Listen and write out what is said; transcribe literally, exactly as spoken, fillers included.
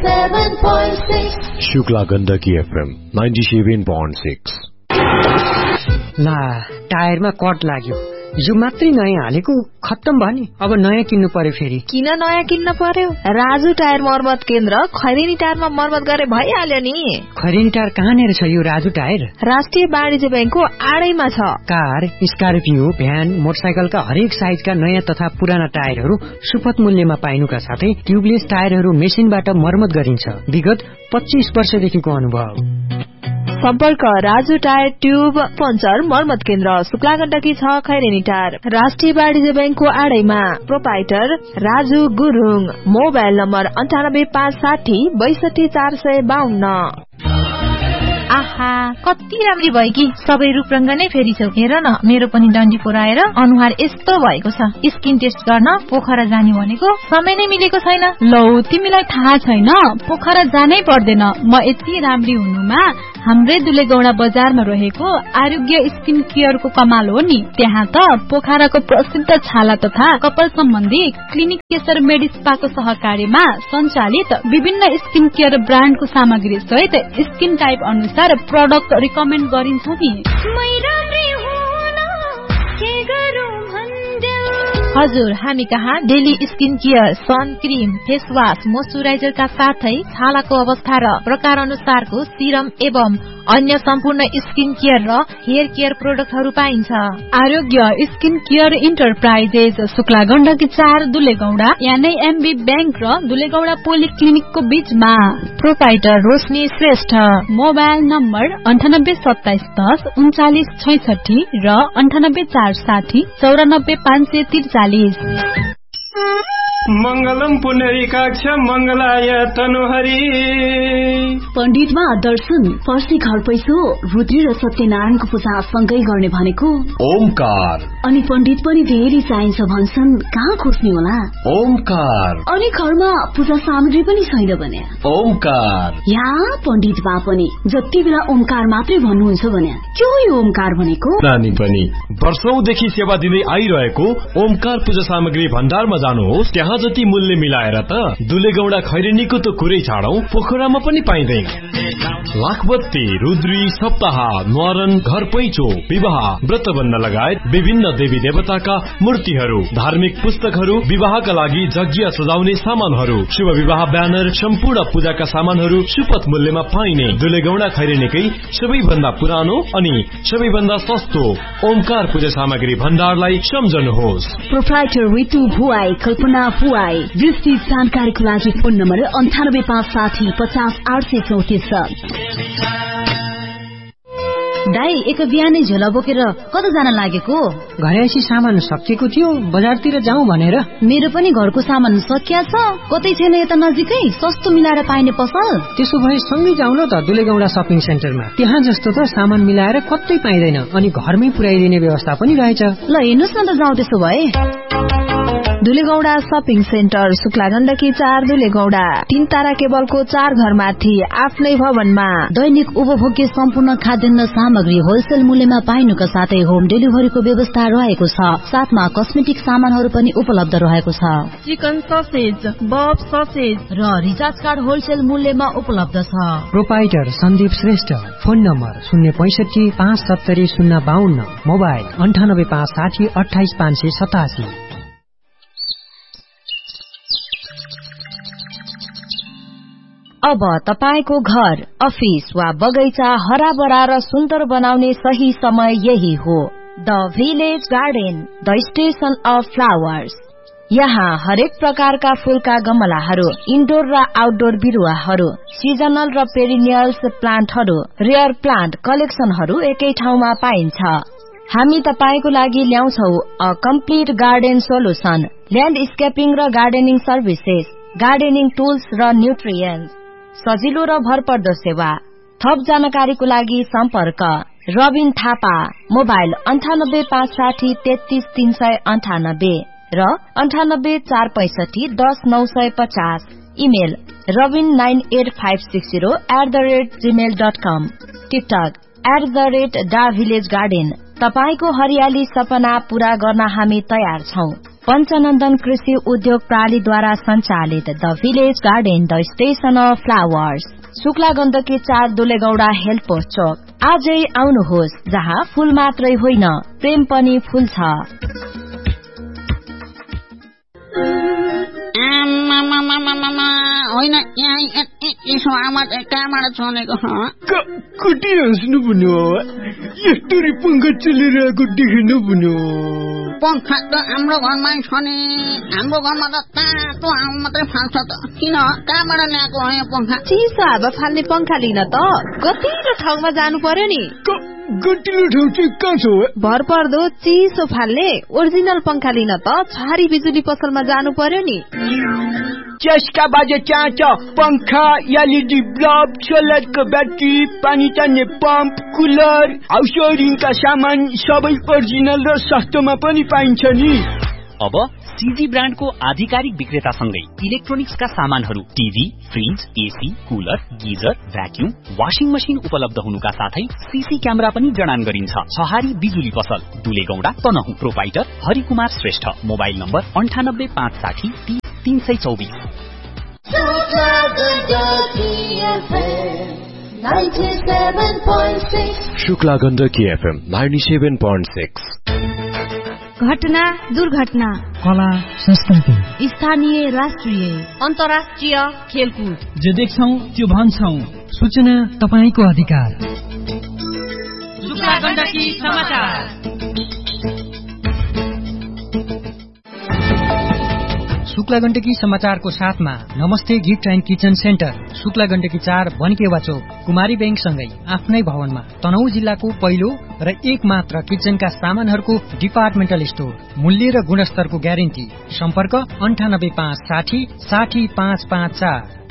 ninety-seven point six. Shukla Gandaki FM ninety-seven point six. ला टायरमा cut लाग्यो, यो मात्रै नयाँ हालेको खत्तम भयो नि। अब नयाँ किन्नु पर्यो फेरि। किन नयाँ किन्न पर्यो? राजु टायर मर्मत केन्द्र खैरेनी टायरमा मर्मत गरे भइहाल्यो नि। खैरेनी टायर कहाँनिर छ यो राजु टायर? राष्ट्रिय वाणिज्य बैंकको आडैमा छ। कार, स्कर्पियो, भ्यान, मोटरसाइकलका हरेक साइजका नयाँ तथा पुराना टायरहरू सुपथ मूल्यमा पाइनुका साथै ट्युबलेस टायरहरू मेसिनबाट मर्मत गरिन्छ। विगत पच्चीस वर्षदेखिको अनुभव। सम्पर्क राजु टायर ट्युब पञ्चर मर्मत केन्द्र शुक्ला गण्डकी छ खैरेनी टायर, राष्ट्रिय वाणिज्य बैंकको आडैमा। Proprietor Raju Gurung. Mobile number अन्ठानब्बे पाँच साठी बैसठी चार सय बाहन्न। आहा, कति राम्री भयो कि सबै रूपरंग नै फेरिछौ। हेर न, मेरो पनि डन्डी पोराएर अनुहार यस्तो भएको छ। स्किन टेस्ट गर्न पोखरा जाने भनेको समय नै मिलेको छैन। लौ, तिमीलाई थाहा छैन, पोखरा जानै पर्दैन। म यति राम्री हुनुमा हाम्रै दुलेगौडा बजारमा रहेको आरोग्य स्किन केयरको कमाल हो नि। त्यहाँ त पोखराको प्रसिद्ध छाला तथा कपाल सम्बन्धी क्लिनिक केशर मेडिस्पाको सहकार्यमा सञ्चालित विभिन्न स्किन केयर ब्रान्डको सामग्री सहित स्किन टाइप अनुसार प्रोडक्ट रिकमेन्ड गरिन्छ नि। हजुर, हामी कहाँ daily skin care, sun cream, face wash, मोइस्चराइजरका साथै छालाको अवस्था र प्रकार अनुसारको सिरम एवं अन्य सम्पूर्ण स्किन केयर र हेयर केयर प्रोडक्टहरू पाइन्छ। आरोग्य skin care enterprises Shukla Gandaki चार दुलेगौडा, यानी एमबी बैंक र दुलेगौडा पोलिक्लिनिकको बीचमा। प्रोपाइटर रोशनी श्रेष्ठ। मोबाइल नम्बर अन्ठानब्बे सत्ताइस दस उन्चालिस छैसठी र अन्ठानब्बे चार साठी चौरानब्बे पाँच सय त्रिचालिस। मंगलम पुनरीकाक्ष मंगलाय तनुहरी। पण्डितमा दर्शन, पर्सी घर पैसो, रुद्री र सत्यनारायणको पूजा सँगै गर्ने भनेको ओमकार। अनि पण्डित पनि धेरै चाहिन्छ भन्छन्, कहाँ खोज्ने होला? ओमकार। अनि घरमा पूजा सामग्री पनि छैन भने ओमकार। या पण्डित बा पनि जति बेला ओमकार मात्रै भन्नुहुन्छ भने के हो यो ओमकार भनेको? नानी पनि वर्षौंदेखि सेवा दिँदै आइरहेको ओमकार पूजा सामग्री भण्डारमा जानुहोस्। त्यहाँ जति मूल्य मिलाएर त दुलेगौडा खैरेनीको त कुरै छाडौं, पोखरामा पनि पाइँदैन। लाखबत्ती, रुद्री, सप्ताह, न्वारन, घर पैचो, विवाह, व्रतबन्ध लगायत विभिन्न देवी देवताका मूर्तिहरू, धार्मिक पुस्तकहरू, विवाहका लागि यज्ञ सजाउने सामानहरू, शुभ विवाह ब्यानर, सम्पूर्ण पूजाका सामानहरू सुपथ मूल्यमा पाइने दुलेगौडा खैरेनीकै सबैभन्दा पुरानो अनि सबैभन्दा सस्तो ओमकार पूजा सामग्री भण्डारलाई सम्झनुहोस्। प्रोप्राइटर रितु भुवाई, कल्पना भुवाई। विस्तृत जानकारीको लागि फोन नम्बर अन्ठानब्बे पाँच साठी पचास आठ सय चौतिस। दाई, एक बिहानै झोला बोकेर कता जान लागेको? घरैसी सामान सकिएको थियो, बजारतिर जाउँ भनेर। मेरो पनि घरको सामान सकिया छ। कतै छैन यता नजिकै सस्तो मिलाएर पाइने पसल? त्यसो भए सँगै जाउँ न त दुलेगौडा शपिङ सेन्टरमा। त्यहाँ जस्तो त सामान मिलाएर कतै पाइँदैन, अनि घरमै पुर्याइदिने व्यवस्था पनि रहेछ। ल हेर्नुहोस् न त, जाउँ त्यसो भए। दुलेगौडा शपिङ सेन्टर शुक्ला गण्डकी चार दुलेगौडा, तीन तारा केबलको चार घर माथि आफ्नै भवनमा। दैनिक उपभोग्य सम्पूर्ण खाद्यान्न सामग्री होलसेल मूल्यमा पाइनुका साथै होम डेलिभरीको व्यवस्था रहेको छ। साथमा कस्मेटिक सामानहरू पनि उपलब्ध रहेको छ। चिकन ससेज, बफ ससेज र रिचार्ज कार्ड होलसेल मूल्यमा उपलब्ध छ। Proprietor Sandeep Shrestha. Phone number शून्य पैसठी पाँच सत्तरी शून्य बाहन्न। मोबाइल अन्ठानब्बे पाँच साठी अठाइस पाँच सय सतासी। अब तपाईको घर, अफिस वा बगैँचा हराभरा र सुन्दर बनाउने सही समय यही हो। The village garden, the station of flowers. यहाँ हरेक प्रकारका फूलका गमलाहरू, इन्डोर र आउटडोर बिरुवाहरू, सिजनल र पेरिनियल्स प्लान्टहरू, रेयर प्लान्ट कलेक्सनहरू एकै ठाउँमा पाइन्छ। हामी तपाईको लागि ल्याउँछौ अ कम्प्लिट गार्डन सोलुसन, ल्यान्डस्केपिङ र गार्डनिङ सर्भिसेस, गार्डनिङ टुल्स र न्युट्रियन्ट्स, सजिलो र भरपर्दो सेवा। थप जानकारीको लागि सम्पर्क रबिन थापा। मोबाइल अन्ठानब्बे पाँच साठी तेत्तीस तीन सय अन्ठानब्बे र अन्ठानब्बे चार पैसठी दस नौ सय पचास। Email Rabin nine at five six zero at the rate Gmail dot com. TikTok at the rate डा भिलेज गार्डन। तपाईको हरियाली सपना पूरा गर्न हामी तयार छौं। पञ्चनन्दन कृषि उद्योग प्रणालीद्वारा सञ्चालित the village garden the station of flowers, Shukla Gandaki चार दुलेगौडा हेल्थ पोस्ट चोक। आजै आउनुहोस्, जहाँ फूल मात्रै होइन प्रेम पनि फूल छ। होइन यसो आवाज कहाँबाट छोनेको कति हाँस्नु भन्यो, यस्तरी पंखा चलिरहेको देख्नु भन्यो। पंखा त हाम्रो घरमा छ नि, हाम्रो घरमा त तातो हावा मात्रै फाल्छ त, किन कहाँबाट ल्याएको हो यो पंखा? चिसो हावा फाल्ने पंखा लिन त गतिलो ठाउँमा जानु पर्यो नि। गतिलो ठाउँ चाहिँ कहाँ छ? भर पर्दो चिसो फाल्ने ओरिजिनल पंखा लिन त छहारी बिजुली पसलमा जानु पर्यो नि। चस्का बाजे चाँच, पंखा, एलईडी बल्ब, सोलरको ब्याट्री, पानी तान्ने पम्प, कुलर, हाउस वायरिङका सामान सबै ओरिजिनल र सस्तोमा पनि पाइन्छ नि। अब सीजी ब्रान्डको आधिकारिक विक्रेतासँगै इलेक्ट्रोनिक्सका सामानहरू, TV, fridge, AC, cooler, geyser, vacuum, washing machine उपलब्ध हुनुका साथै सीसी क्यामेरा पनि जडान गरिन्छ। छहारी बिजुली पसल, दुलेगौडा, Tanahun. Proprietor Harikumar Shrestha. Mobile number अन्ठानब्बे पाँच साठी तीस तीन सय चौबिस। Shukla Gandaki FM ninety seven point six. घटना दुर्घटना, कला संस्कृति, स्थानीय राष्ट्रिय अन्तर्राष्ट्रिय खेलकुद, जे देख्छौ त्यो भन्छौ, सूचना तपाईको अधिकार। शुक्ला गण्डकी समाचार। शुक्ला गण्डकी समाचारको साथमा नमस्ते gift and kitchen centre, Shukla Gandaki चार बनकेवा चौक, कुमारी बैंक सँगै आफ्नै भवनमा तनहुँ जिल्लाको पहिलो र एक मात्र किचनका सामानहरूको डिपार्टमेन्टल स्टोर। मूल्य र गुणस्तरको ग्यारेन्टी। सम्पर्क अन्ठानब्बे पाँच साठी साठी पाँच पाँच चार।